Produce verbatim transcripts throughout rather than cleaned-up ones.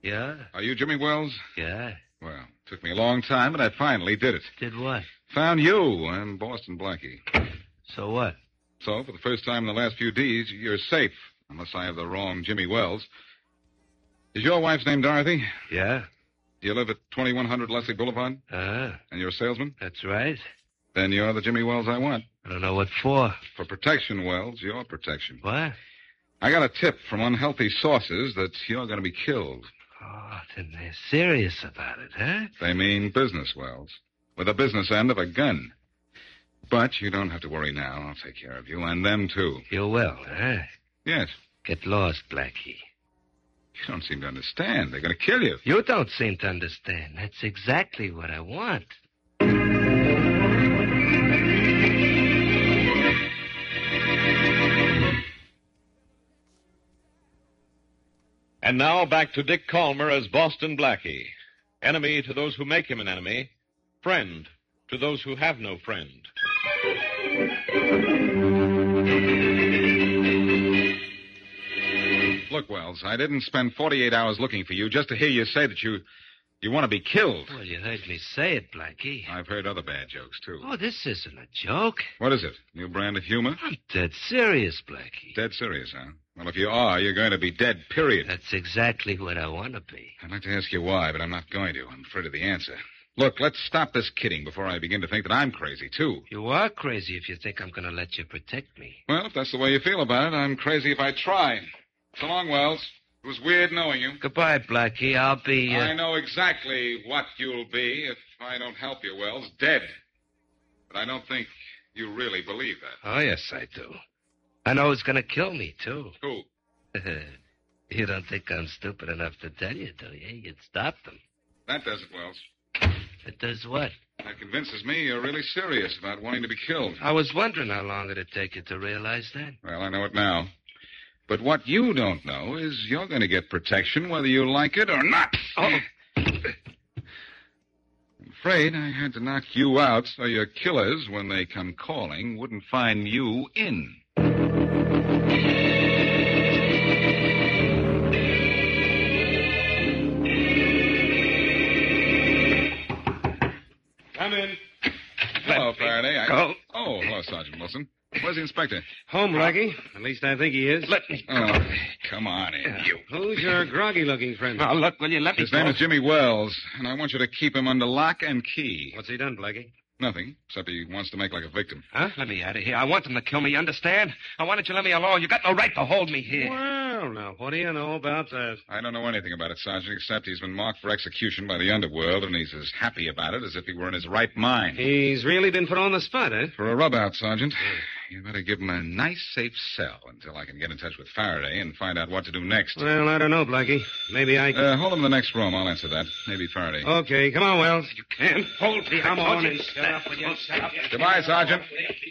Yeah? Are you Jimmy Wells? Yeah. Well, it took me a long time, but I finally did it. Did what? Found you and Boston Blackie. So what? So, for the first time in the last few days, you're safe, unless I have the wrong Jimmy Wells. Is your wife's name Dorothy? Yeah. Do you live at twenty-one hundred Leslie Boulevard? Uh-huh. And you're a salesman? That's right. Then you're the Jimmy Wells I want. I don't know what for. For protection, Wells. Your protection. What? I got a tip from unhealthy sources that you're going to be killed. Oh, then they're serious about it, huh? They mean business, Wells. With the business end of a gun. But you don't have to worry now. I'll take care of you, and them, too. You will, huh? Yes. Get lost, Blackie. You don't seem to understand. They're going to kill you. You don't seem to understand. That's exactly what I want. And now back to Dick Calmer as Boston Blackie. Enemy to those who make him an enemy. Friend to those who have no friend. Look, Wells, I didn't spend forty-eight hours looking for you just to hear you say that you you want to be killed. Well, you heard me say it, Blackie. I've heard other bad jokes, too. Oh, this isn't a joke. What is it? New brand of humor? I'm dead serious, Blackie. Dead serious, huh? Well, if you are, you're going to be dead, period. That's exactly what I want to be. I'd like to ask you why, but I'm not going to. I'm afraid of the answer. Look, let's stop this kidding before I begin to think that I'm crazy, too. You are crazy if you think I'm going to let you protect me. Well, if that's the way you feel about it, I'm crazy if I try. So long, Wells. It was weird knowing you. Goodbye, Blackie. I'll be... Uh... I know exactly what you'll be if I don't help you, Wells. Dead. But I don't think you really believe that. Oh, yes, I do. I know who's going to kill me, too. Who? You don't think I'm stupid enough to tell you, do you? You'd stop them. That does it, Wells. It does what? That convinces me you're really serious about wanting to be killed. I was wondering how long it'd take you to realize that. Well, I know it now. But what you don't know is you're going to get protection whether you like it or not. Oh. I'm afraid I had to knock you out so your killers, when they come calling, wouldn't find you in. Come in. Hello, Faraday. I... Go. Oh, hello, Sergeant Wilson. Where's the inspector? Home, Blackie. At least I think he is. Let me go. Oh, come on in, you. Who's your groggy-looking friend? Now, look, will you let me His go? name is Jimmy Wells, and I want you to keep him under lock and key. What's he done, Blackie? Nothing, except he wants to make like a victim. Huh? Let me out of here. I want them to kill me, you understand? I wanted you to let me alone. You got no right to hold me here. Well, now, what do you know about that? I don't know anything about it, Sergeant, except he's been marked for execution by the underworld, and he's as happy about it as if he were in his right mind. He's really been put on the spot, eh? For a rub-out, Sergeant, you better give him a nice, safe cell until I can get in touch with Faraday and find out what to do next. Well, I don't know, Blackie. Maybe I can... Uh, hold him in the next room. I'll answer that. Maybe Faraday. Okay, come on, Wells. You can't hold me. Come on in. Shut up, will you? Shut up. Goodbye, Sergeant.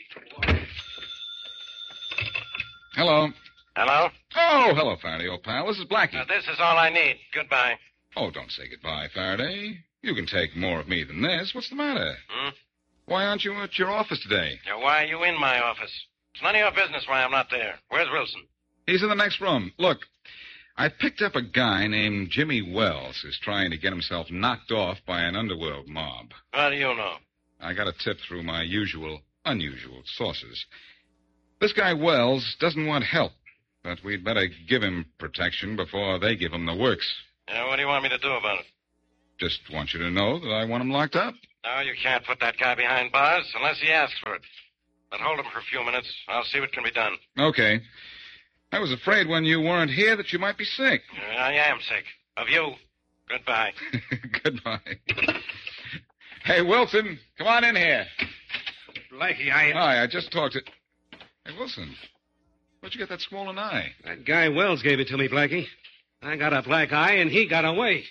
Hello. Hello? Oh, hello, Faraday, old pal. This is Blackie. Uh, this is all I need. Goodbye. Oh, don't say goodbye, Faraday. You can take more of me than this. What's the matter? Hmm? Why aren't you at your office today? Now, why are you in my office? It's none of your business why I'm not there. Where's Wilson? He's in the next room. Look, I picked up a guy named Jimmy Wells who's trying to get himself knocked off by an underworld mob. How do you know? I got a tip through my usual, unusual sources. This guy Wells doesn't want help, but we'd better give him protection before they give him the works. Yeah, what do you want me to do about it? Just want you to know that I want him locked up. No, you can't put that guy behind bars unless he asks for it. But hold him for a few minutes. I'll see what can be done. Okay. I was afraid when you weren't here that you might be sick. I am sick. Of you. Goodbye. Goodbye. Hey, Wilson, come on in here. Blackie, I... Hi, I just talked to... Hey, Wilson, where'd you get that swollen eye? That guy Wells gave it to me, Blackie. I got a black eye, and he got away.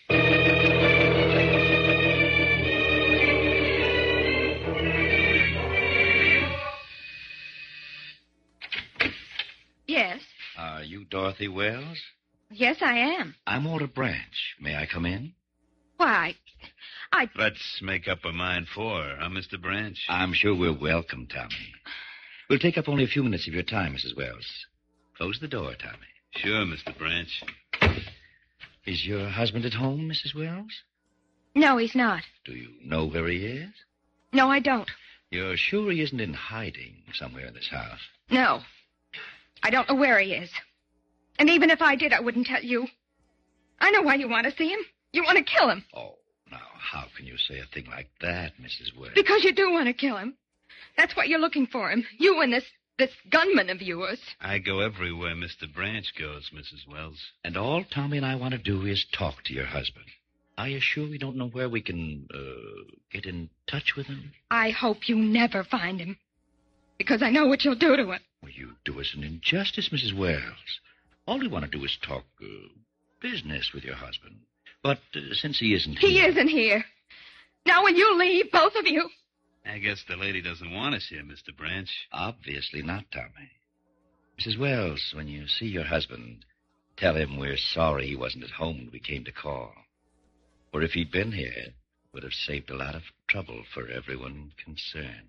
Yes. Are you Dorothy Wells? Yes, I am. I'm Walter Branch. May I come in? Why, I... Let's make up our mind for her, huh, Mister Branch? I'm sure we're welcome, Tommy. We'll take up only a few minutes of your time, Missus Wells. Close the door, Tommy. Sure, Mister Branch. Is your husband at home, Missus Wells? No, he's not. Do you know where he is? No, I don't. You're sure he isn't in hiding somewhere in this house? No. I don't know where he is. And even if I did, I wouldn't tell you. I know why you want to see him. You want to kill him. Oh, now, how can you say a thing like that, Missus Wells? Because you do want to kill him. That's why you're looking for him. You and this this gunman of yours. I go everywhere Mister Branch goes, Missus Wells. And all Tommy and I want to do is talk to your husband. Are you sure we don't know where we can, uh, get in touch with him? I hope you never find him. Because I know what you'll do to him. Well, you do us an injustice, Missus Wells. All we want to do is talk, uh, business with your husband. But uh, since he isn't He here... isn't here. Now, when you leave, both of you... I guess the lady doesn't want us here, Mister Branch. Obviously not, Tommy. Missus Wells, when you see your husband, tell him we're sorry he wasn't at home when we came to call. For if he'd been here, it would have saved a lot of trouble for everyone concerned.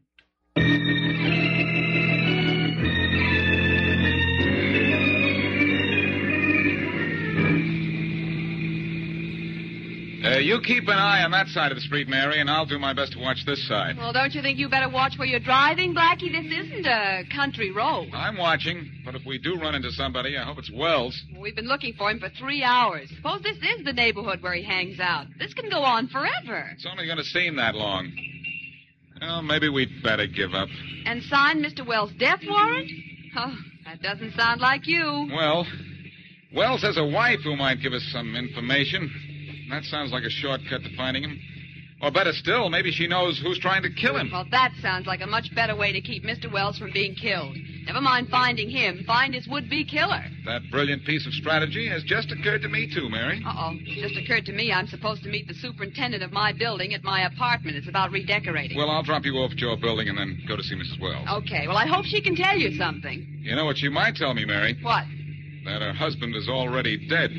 Uh, you keep an eye on that side of the street, Mary, and I'll do my best to watch this side. Well, don't you think you better watch where you're driving, Blackie? This isn't a country road. I'm watching, but if we do run into somebody, I hope it's Wells. We've been looking for him for three hours. Suppose this is the neighborhood where he hangs out. This can go on forever. It's only going to seem that long. Well, maybe we'd better give up. And sign Mister Wells' death warrant? Oh, that doesn't sound like you. Well, Wells has a wife who might give us some information. That sounds like a shortcut to finding him. Or better still, maybe she knows who's trying to kill him. Well, that sounds like a much better way to keep Mister Wells from being killed. Never mind finding him. Find his would-be killer. That brilliant piece of strategy has just occurred to me, too, Mary. Uh-oh. It just occurred to me I'm supposed to meet the superintendent of my building at my apartment. It's about redecorating. Well, I'll drop you off at your building and then go to see Missus Wells. Okay. Well, I hope she can tell you something. You know what she might tell me, Mary? What? That her husband is already dead.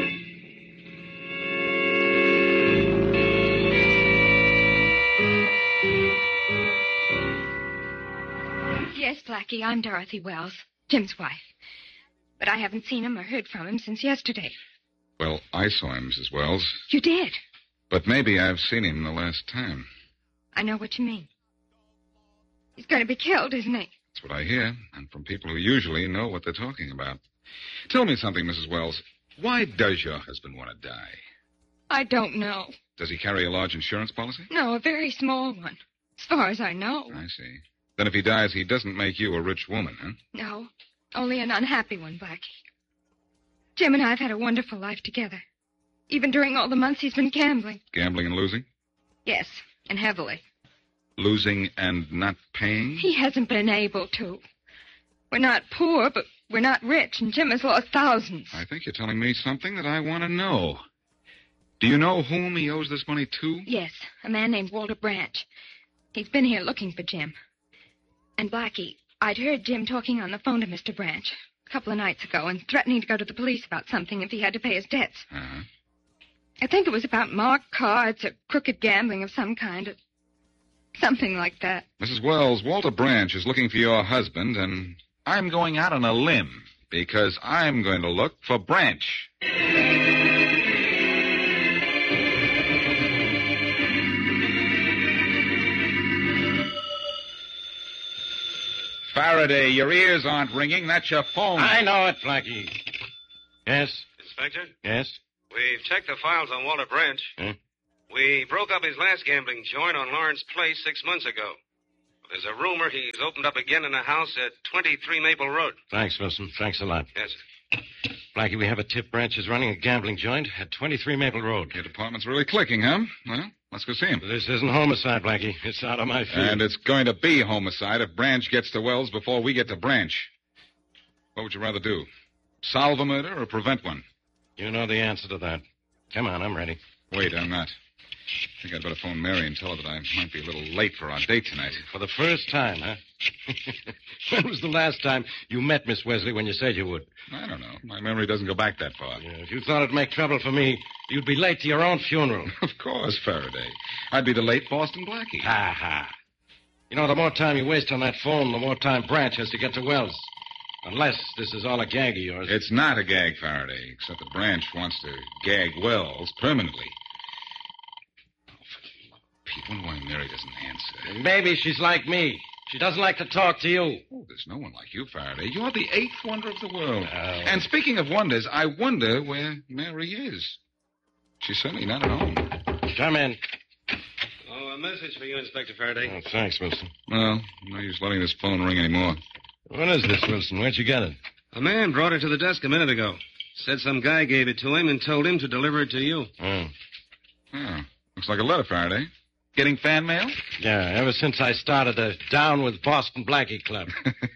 Yes, Blackie, I'm Dorothy Wells, Jim's wife. But I haven't seen him or heard from him since yesterday. Well, I saw him, Missus Wells. You did? But maybe I've seen him the last time. I know what you mean. He's going to be killed, isn't he? That's what I hear, and from people who usually know what they're talking about. Tell me something, Missus Wells. Why does your husband want to die? I don't know. Does he carry a large insurance policy? No, a very small one. As far as I know. I see. Then if he dies, he doesn't make you a rich woman, huh? No, only an unhappy one, Blackie. Jim and I have had a wonderful life together. Even during all the months he's been gambling. Gambling and losing? Yes, and heavily. Losing and not paying? He hasn't been able to. We're not poor, but we're not rich, and Jim has lost thousands. I think you're telling me something that I want to know. Do you know whom he owes this money to? Yes, a man named Walter Branch. He's been here looking for Jim. And, Blackie, I'd heard Jim talking on the phone to Mister Branch a couple of nights ago and threatening to go to the police about something if he had to pay his debts. Uh-huh. I think it was about marked cards or crooked gambling of some kind. Or something like that. Missus Wells, Walter Branch is looking for your husband, and I'm going out on a limb because I'm going to look for Branch. Faraday, your ears aren't ringing. That's your phone. I know it, Blackie. Yes? Inspector? Yes? We've checked the files on Walter Branch. Huh? We broke up his last gambling joint on Lawrence Place six months ago. There's a rumor he's opened up again in a house at twenty-three Maple Road. Thanks, Wilson. Thanks a lot. Yes, sir. Blackie, we have a tip. Branch is running a gambling joint at twenty-three Maple Road. Your department's really clicking, huh? Well, let's go see him. This isn't homicide, Blackie. It's out of my field. And it's going to be homicide if Branch gets to Wells before we get to Branch. What would you rather do? Solve a murder or prevent one? You know the answer to that. Come on, I'm ready. Wait, I'm not. I think I'd better phone Mary and tell her that I might be a little late for our date tonight. For the first time, huh? When was the last time you met Miss Wesley when you said you would? I don't know. My memory doesn't go back that far. Yeah, if you thought it'd make trouble for me, you'd be late to your own funeral. Of course, Faraday. I'd be the late Boston Blackie. Ha ha. You know, the more time you waste on that phone, the more time Branch has to get to Wells. Unless this is all a gag of yours. It's not a gag, Faraday, except the branch wants to gag Wells permanently. Oh, Pete, wonder why Mary doesn't answer. Maybe she's like me. She doesn't like to talk to you. Oh, there's no one like you, Faraday. You're the eighth wonder of the world. Oh. And speaking of wonders, I wonder where Mary is. She's certainly not at home. Come in. Oh, a message for you, Inspector Faraday. Oh, thanks, Wilson. Well, no use letting this phone ring anymore. What is this, Wilson? Where'd you get it? A man brought it to the desk a minute ago. Said some guy gave it to him and told him to deliver it to you. Oh. Oh, looks like a letter, Faraday. Getting fan mail? Yeah, ever since I started the Down with Boston Blackie Club.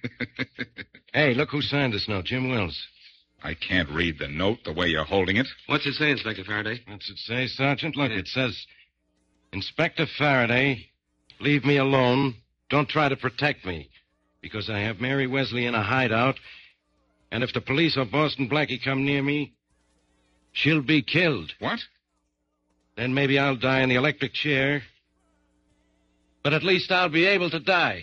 Hey, look who signed this note, Jim Wells. I can't read the note the way you're holding it. What's it say, Inspector Faraday? What's it say, Sergeant? Look, it says, Inspector Faraday, leave me alone. Don't try to protect me. Because I have Mary Wesley in a hideout, and if the police or Boston Blackie come near me, she'll be killed. What? Then maybe I'll die in the electric chair, but at least I'll be able to die.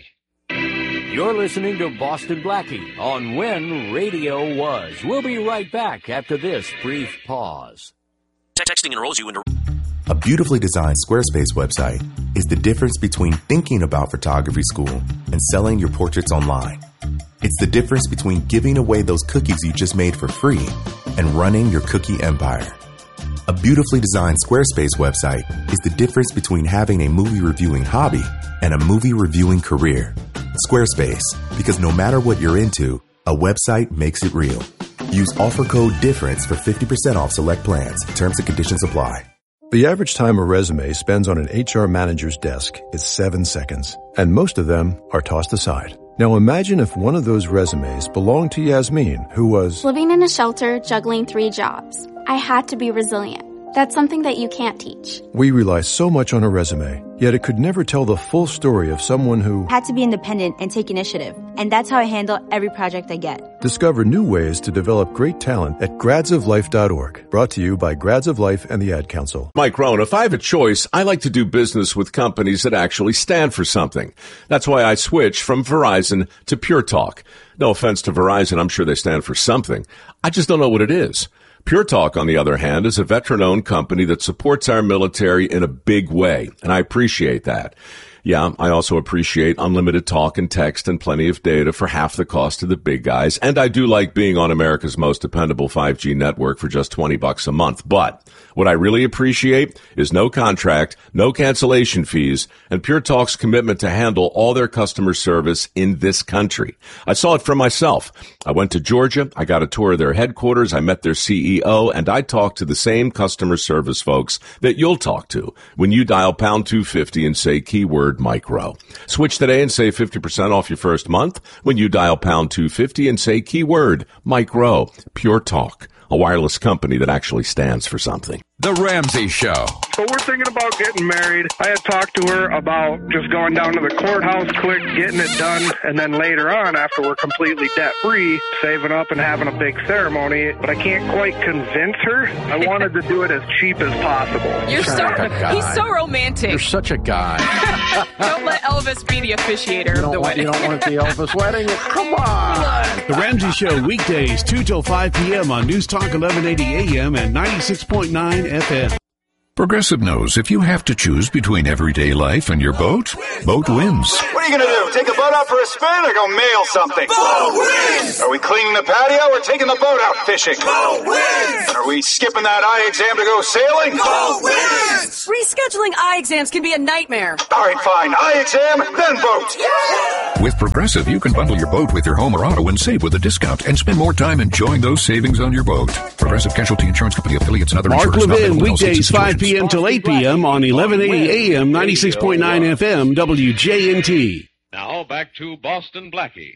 You're listening to Boston Blackie on When Radio Was. We'll be right back after this brief pause. Texting enrolls you into... A beautifully designed Squarespace website is the difference between thinking about photography school and selling your portraits online. It's the difference between giving away those cookies you just made for free and running your cookie empire. A beautifully designed Squarespace website is the difference between having a movie reviewing hobby and a movie reviewing career. Squarespace, because no matter what you're into, a website makes it real. Use offer code DIFFERENCE for fifty percent off select plans. Terms and conditions apply. The average time a resume spends on an H R manager's desk is seven seconds, and most of them are tossed aside. Now imagine if one of those resumes belonged to Yasmin, who was living in a shelter, juggling three jobs. I had to be resilient. That's something that you can't teach. We rely so much on a resume, yet it could never tell the full story of someone who had to be independent and take initiative. And that's how I handle every project I get. Discover new ways to develop great talent at grads of life dot org. Brought to you by Grads of Life and the Ad Council. Mike Rohn, if I have a choice, I like to do business with companies that actually stand for something. That's why I switched from Verizon to Pure Talk. No offense to Verizon, I'm sure they stand for something. I just don't know what it is. Pure Talk, on the other hand, is a veteran-owned company that supports our military in a big way, and I appreciate that. Yeah, I also appreciate unlimited talk and text and plenty of data for half the cost of the big guys, and I do like being on America's most dependable five G network for just twenty bucks a month. But what I really appreciate is no contract, no cancellation fees, and Pure Talk's commitment to handle all their customer service in this country. I saw it for myself. I went to Georgia, I got a tour of their headquarters, I met their C E O, and I talked to the same customer service folks that you'll talk to when you dial pound two fifty and say keyword micro. Switch today and save fifty percent off your first month when you dial pound two fifty and say keyword micro. Pure Talk, a wireless company that actually stands for something. The Ramsey Show. So we're thinking about getting married. I had talked to her about just going down to the courthouse quick, getting it done, and then later on, after we're completely debt-free, saving up and having a big ceremony. But I can't quite convince her. I wanted to do it as cheap as possible. You're so, he's so romantic. You're such a guy. Don't let Elvis be the officiator of the wedding. You don't want the Elvis wedding? Come on. The Ramsey Show, weekdays, two till five p.m. on News Talk eleven eighty A M and ninety-six point nine F M. Progressive knows if you have to choose between everyday life and your boat, boat wins. What are you going to do? Take the boat out for a spin or go mail something? Boat wins! Are we cleaning the patio or taking the boat out fishing? Boat wins! Are we skipping that eye exam to go sailing? Boat wins! Rescheduling eye exams can be a nightmare. All right, fine. Eye exam, then boat. Yeah! With Progressive, you can bundle your boat with your home or auto and save with a discount and spend more time enjoying those savings on your boat. Progressive Casualty Insurance Company affiliates and other Mark insurers. Levin, weekdays five p.m. till eight p.m. on eleven eighty A M, ninety-six point nine F M, W J N T. Now back to Boston Blackie.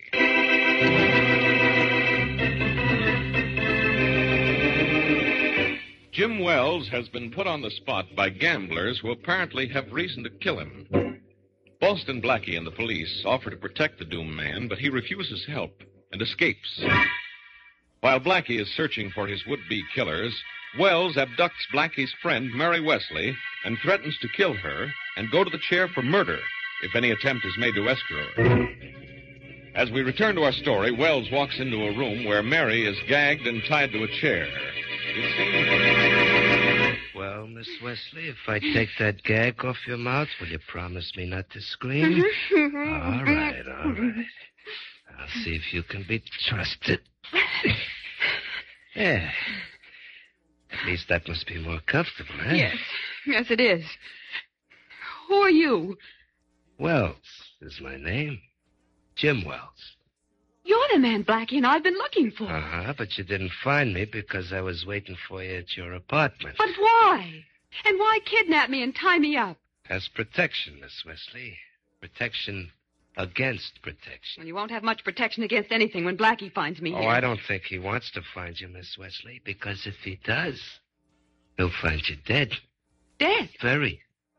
Jim Wells has been put on the spot by gamblers who apparently have reason to kill him. Boston Blackie and the police offer to protect the doomed man, but he refuses help and escapes. While Blackie is searching for his would-be killers, Wells abducts Blackie's friend, Mary Wesley, and threatens to kill her and go to the chair for murder if any attempt is made to rescue her. As we return to our story, Wells walks into a room where Mary is gagged and tied to a chair. It seems... Well, Miss Wesley, if I take that gag off your mouth, will you promise me not to scream? All right, all right. I'll see if you can be trusted. Yeah. At least that must be more comfortable, eh? Yes. Yes, it is. Who are you? Wells is my name. Jim Wells. You're the man Blackie and I've been looking for. Uh-huh, but you didn't find me because I was waiting for you at your apartment. But why? And why kidnap me and tie me up? As protection, Miss Wesley. Protection against protection. Well, you won't have much protection against anything when Blackie finds me Oh, here. I don't think he wants to find you, Miss Wesley, because if he does, he'll find you dead. Dead? Very.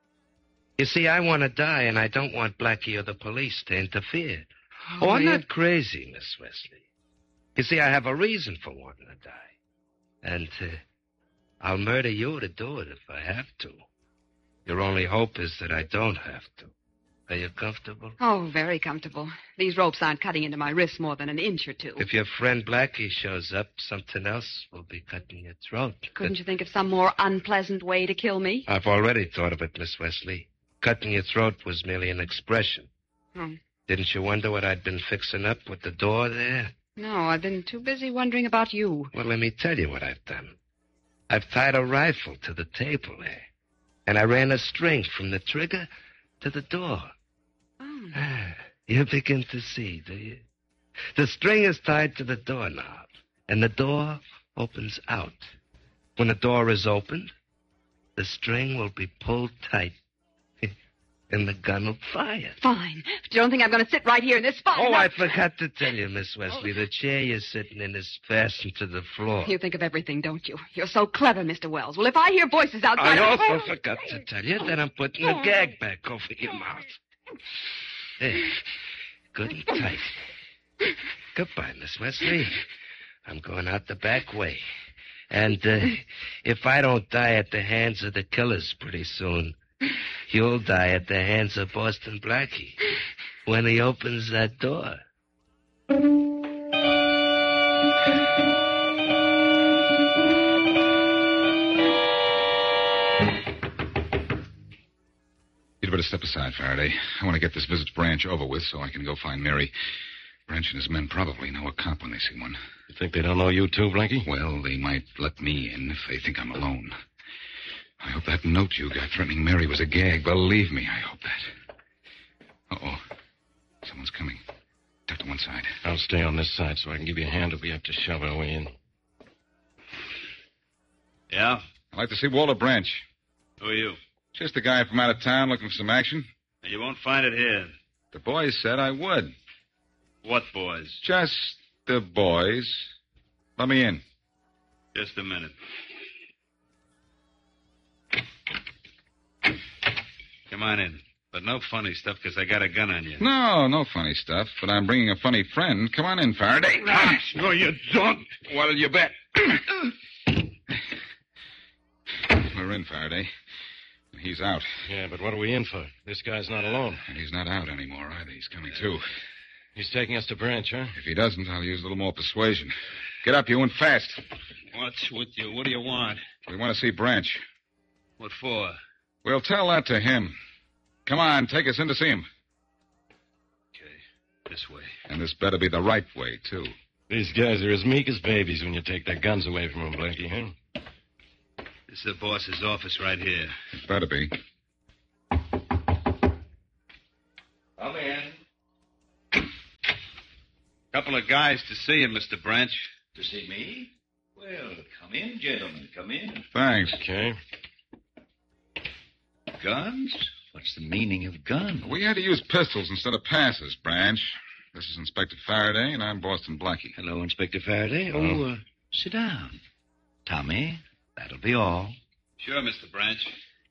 You see, I want to die, and I don't want Blackie or the police to interfere. Oh, Oh, I'm you- not crazy, Miss Wesley. You see, I have a reason for wanting to die. And uh, I'll murder you to do it if I have to. Your only hope is that I don't have to. Are you comfortable? Oh, very comfortable. These ropes aren't cutting into my wrists more than an inch or two. If your friend Blackie shows up, something else will be cutting your throat. Couldn't you think of some more unpleasant way to kill me? I've already thought of it, Miss Wesley. Cutting your throat was merely an expression. Hmm. Didn't you wonder what I'd been fixing up with the door there? No, I've been too busy wondering about you. Well, let me tell you what I've done. I've tied a rifle to the table there. And I ran a string from the trigger to the door. Oh. You begin to see, do you? The string is tied to the doorknob, and the door opens out. When the door is opened, the string will be pulled tight, and the gun will fire. Fine. But you don't think I'm going to sit right here in this spot? Oh, now? I forgot to tell you, Miss Wesley. The chair you're sitting in is fastened to the floor. You think of everything, don't you? You're so clever, Mister Wells. Well, if I hear voices outside... I of- also forgot to tell you that I'm putting the gag back over your mouth. There. Good and tight. Goodbye, Miss Wesley. I'm going out the back way. And uh, if I don't die at the hands of the killers pretty soon, you'll die at the hands of Boston Blackie when he opens that door. You'd better step aside, Faraday. I want to get this visit to Branch over with so I can go find Mary. Branch and his men probably know a cop when they see one. You think they don't know you too, Blackie? Well, they might let me in if they think I'm alone. I hope that note you got threatening Mary was a gag. Believe me, I hope that. Uh-oh. Someone's coming. Duck to one side. I'll stay on this side so I can give you a hand if we have to shove our way in. Yeah? I'd like to see Walter Branch. Who are you? Just a guy from out of town looking for some action. You won't find it here. The boys said I would. What boys? Just the boys. Let me in. Just a minute. Come on in. But no funny stuff, because I got a gun on you. No, no funny stuff, but I'm bringing a funny friend. Come on in, Faraday. No, you don't. What'll you bet? We're in, Faraday. He's out. Yeah, but what are we in for? This guy's not alone. And he's not out anymore either. He's coming too. He's taking us to Branch, huh? If he doesn't, I'll use a little more persuasion. Get up, you, and fast. What's with you? What do you want? We want to see Branch. What for? We'll tell that to him. Come on, take us in to see him. Okay, this way. And this better be the right way, too. These guys are as meek as babies when you take their guns away from them, Blackie, huh? This is the boss's office right here. It better be. Come in. Couple of guys to see you, Mister Branch. To see me? Well, come in, gentlemen. Come in. Thanks. Okay. Guns? What's the meaning of gun? We had to use pistols instead of passes, Branch. This is Inspector Faraday, and I'm Boston Blackie. Hello, Inspector Faraday. Oh, uh, sit down. Tommy, that'll be all. Sure, Mister Branch.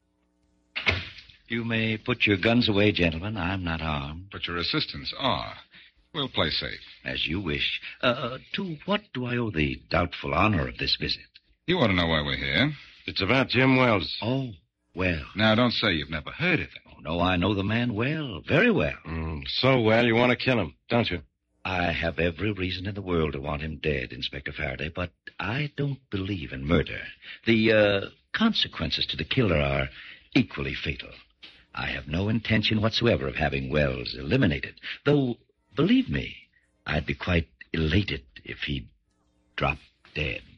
You may put your guns away, gentlemen. I'm not armed. But your assistants are. We'll play safe. As you wish. Uh, to what do I owe the doubtful honor of this visit? You ought to know why we're here. It's about Jim Wells. Oh, well. Now, don't say you've never heard of him. Oh, no, I know the man well. Very well. Mm, so well, you want to kill him, don't you? I have every reason in the world to want him dead, Inspector Faraday, but I don't believe in murder. The uh, consequences to the killer are equally fatal. I have no intention whatsoever of having Wells eliminated, though, believe me, I'd be quite elated if he'd dropped dead.